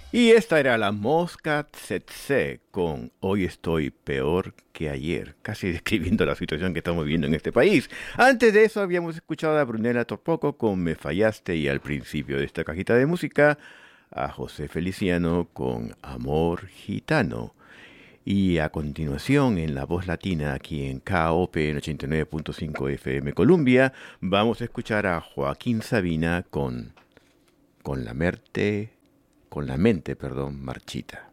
Y esta era la Mosca Tsetse con Hoy estoy peor que ayer, casi describiendo la situación que estamos viviendo en este país. Antes de eso habíamos escuchado a Brunella Torpoco con Me fallaste y al principio de esta cajita de música a José Feliciano con Amor Gitano. Y a continuación en La Voz Latina aquí en KOP en 89.5 FM Columbia vamos a escuchar a Joaquín Sabina con la mente, con la mente, perdón, marchita.